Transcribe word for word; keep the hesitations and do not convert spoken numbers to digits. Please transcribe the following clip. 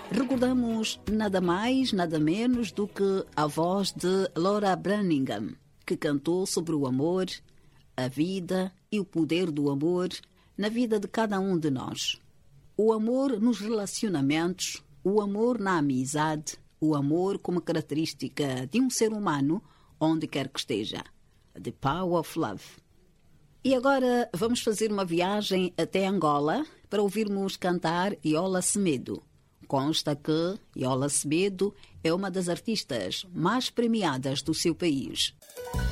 recordamos nada mais, nada menos do que a voz de Laura Branigan, que cantou sobre o amor, a vida e o poder do amor na vida de cada um de nós. O amor nos relacionamentos, o amor na amizade, o amor como característica de um ser humano, onde quer que esteja. The Power of Love. E agora vamos fazer uma viagem até Angola para ouvirmos cantar Yola Semedo. Consta que Yola Semedo é uma das artistas mais premiadas do seu país.